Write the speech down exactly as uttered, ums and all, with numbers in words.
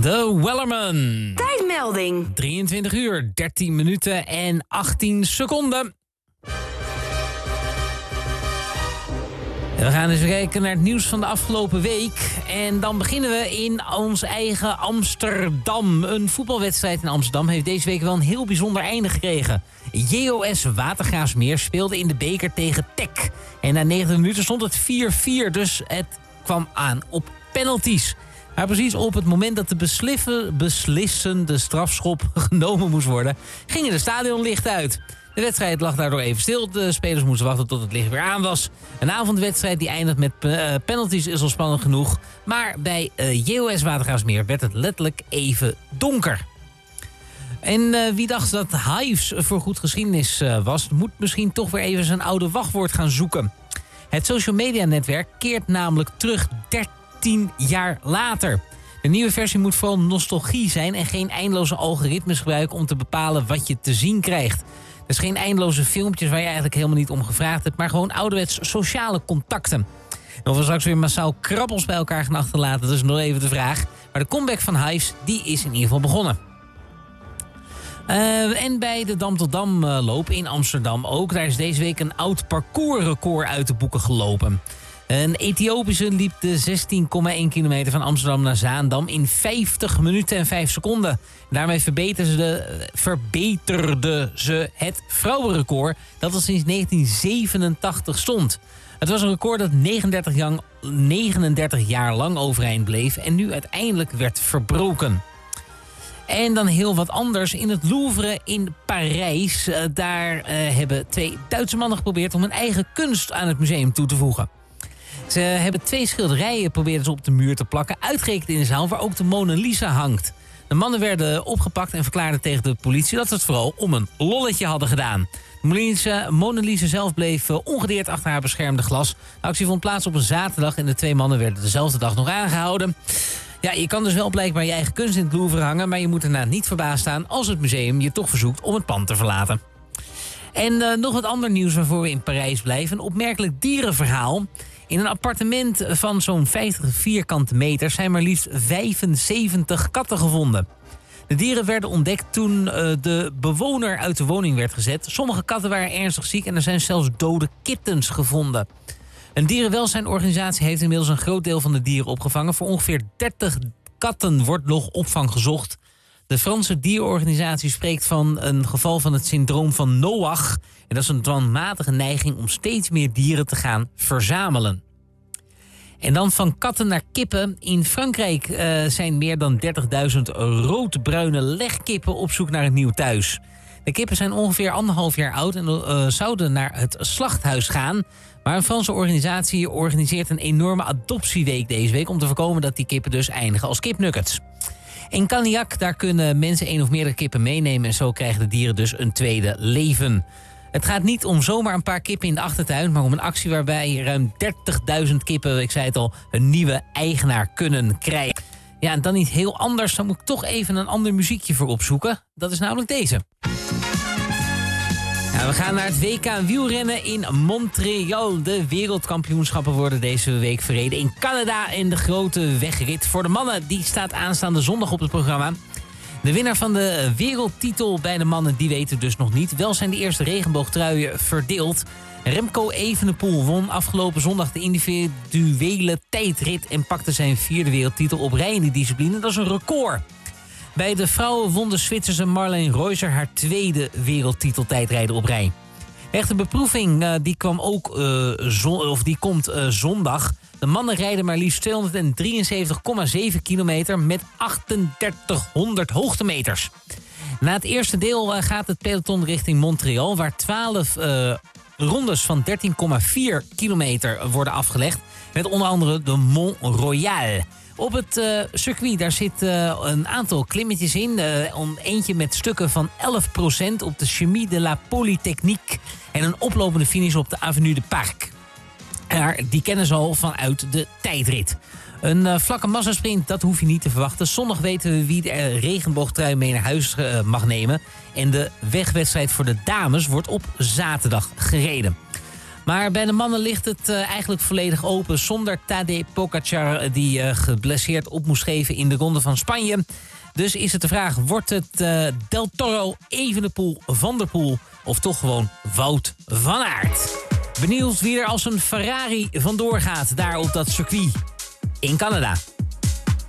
De Wellerman. Tijdmelding. drieëntwintig uur, dertien minuten en achttien seconden. We gaan eens kijken naar het nieuws van de afgelopen week. En dan beginnen we in ons eigen Amsterdam. Een voetbalwedstrijd in Amsterdam heeft deze week wel een heel bijzonder einde gekregen. J O S Watergraafsmeer speelde in de beker tegen T E C. En na negentig minuten stond het vier vier, dus het kwam aan op penalties. Maar precies op het moment dat de besliffen, beslissende strafschop genomen moest worden, gingen de stadionlichten uit. De wedstrijd lag daardoor even stil. De spelers moesten wachten tot het licht weer aan was. Een avondwedstrijd die eindigt met uh, penalties is al spannend genoeg. Maar bij uh, J O S Watergraafsmeer werd het letterlijk even donker. En uh, wie dacht dat Hives voor goed geschiedenis uh, was, moet misschien toch weer even zijn oude wachtwoord gaan zoeken. Het social media netwerk keert namelijk terug dertien jaar later. De nieuwe versie moet vooral nostalgie zijn en geen eindeloze algoritmes gebruiken om te bepalen wat je te zien krijgt. Dus geen eindeloze filmpjes waar je eigenlijk helemaal niet om gevraagd hebt, maar gewoon ouderwets sociale contacten. En of we straks weer massaal krabbels bij elkaar gaan achterlaten, dat is nog even de vraag. Maar de comeback van Hives, die is in ieder geval begonnen. Uh, en bij de Dam tot Dam uh, loop in Amsterdam ook. Daar is deze week een oud parcoursrecord uit de boeken gelopen. Een Ethiopische liep de zestien komma één kilometer van Amsterdam naar Zaandam in vijftig minuten en vijf seconden. Daarmee verbeterde ze, de, verbeterde ze het vrouwenrecord dat al sinds negentien zevenentachtig stond. Het was een record dat negenendertig, jang, negenendertig jaar lang overeind bleef en nu uiteindelijk werd verbroken. En dan heel wat anders. In het Louvre in Parijs, uh, daar uh, hebben twee Duitse mannen geprobeerd om hun eigen kunst aan het museum toe te voegen. Ze hebben twee schilderijen proberen ze op de muur te plakken, uitgerekend in de zaal waar ook de Mona Lisa hangt. De mannen werden opgepakt en verklaarden tegen de politie dat ze het vooral om een lolletje hadden gedaan. De Mona Lisa zelf bleef ongedeerd achter haar beschermde glas. De actie vond plaats op een zaterdag en de twee mannen werden dezelfde dag nog aangehouden. Ja, je kan dus wel blijkbaar je eigen kunst in het Louvre hangen, maar je moet erna niet verbaasd staan als het museum je toch verzoekt om het pand te verlaten. En uh, nog wat ander nieuws waarvoor we in Parijs blijven. Een opmerkelijk dierenverhaal. In een appartement van zo'n vijftig vierkante meter zijn maar liefst vijfenzeventig katten gevonden. De dieren werden ontdekt toen uh, de bewoner uit de woning werd gezet. Sommige katten waren ernstig ziek en er zijn zelfs dode kittens gevonden. Een dierenwelzijnorganisatie heeft inmiddels een groot deel van de dieren opgevangen. Voor ongeveer dertig katten wordt nog opvang gezocht. De Franse dierenorganisatie spreekt van een geval van het syndroom van Noach. En dat is een dwangmatige neiging om steeds meer dieren te gaan verzamelen. En dan van katten naar kippen. In Frankrijk uh, zijn meer dan dertigduizend roodbruine legkippen op zoek naar een nieuw thuis. De kippen zijn ongeveer anderhalf jaar oud en uh, zouden naar het slachthuis gaan. Maar een Franse organisatie organiseert een enorme adoptieweek deze week om te voorkomen dat die kippen dus eindigen als kipnuggets. In Cagnac, daar kunnen mensen één of meerdere kippen meenemen en zo krijgen de dieren dus een tweede leven. Het gaat niet om zomaar een paar kippen in de achtertuin, maar om een actie waarbij ruim dertigduizend kippen, ik zei het al, een nieuwe eigenaar kunnen krijgen. Ja, en dan niet heel anders, dan moet ik toch even een ander muziekje voor opzoeken. Dat is namelijk deze. Ja, we gaan naar het W K wielrennen in Montreal. De wereldkampioenschappen worden deze week verreden in Canada. En de grote wegrit voor de mannen, die staat aanstaande zondag op het programma. De winnaar van de wereldtitel bij de mannen, die weten dus nog niet. Wel zijn de eerste regenboogtruien verdeeld. Remco Evenepoel won afgelopen zondag de individuele tijdrit en pakte zijn vierde wereldtitel op rij in die discipline. Dat is een record. Bij de vrouwen won de Zwitserse Marleen Reusser haar tweede wereldtiteltijdrijden op rij. De echte beproeving uh, die kwam ook uh, zon, of die komt uh, zondag. De mannen rijden maar liefst tweehonderddrieënzeventig komma zeven kilometer met drieduizendachthonderd hoogtemeters. Na het eerste deel uh, gaat het peloton richting Montreal, waar twaalf uh, rondes van dertien komma vier kilometer worden afgelegd. Met onder andere de Mont Royal. Op het uh, circuit daar zit uh, een aantal klimmetjes in. Uh, eentje met stukken van elf procent op de Chemie de la Polytechnique. En een oplopende finish op de Avenue de Parc. Maar die kennen ze al vanuit de tijdrit. Een uh, vlakke massasprint, dat hoef je niet te verwachten. Zondag weten we wie de uh, regenboogtrui mee naar huis uh, mag nemen. En de wegwedstrijd voor de dames wordt op zaterdag gereden. Maar bij de mannen ligt het uh, eigenlijk volledig open. Zonder Tadej Pogacar die uh, geblesseerd op moest geven in de Ronde van Spanje. Dus is het de vraag, wordt het uh, Del Toro, Evenepoel, Van der Poel of toch gewoon Wout van Aert? Benieuwd wie er als een Ferrari vandoor gaat daar op dat circuit in Canada.